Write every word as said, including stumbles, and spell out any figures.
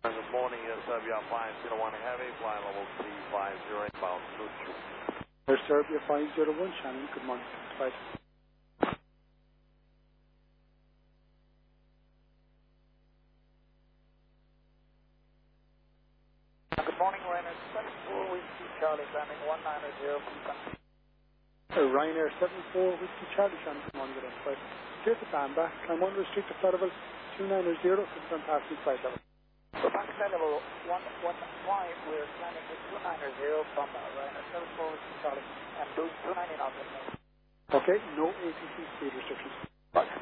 Good morning, yes, Serbia five zero one Heavy, flight level three five zero, inbound two two. Air Serbia five zero one, Shannon, good morning. Flight. Good morning, Ryanair seven four Whiskey Charlie, landing one nine zero, please. Uh, Ryanair seven four Whiskey Charlie, Shannon, good morning. Good flight. Clear to plan back, climb one restricted flight level two nine zero, confirm passing flight level. So back to level one one five, we're landing with two nine zero from uh, Ryanair seven four Whiskey Charlie and doing two ninety knots. Okay, no A T C speed restrictions. Bye.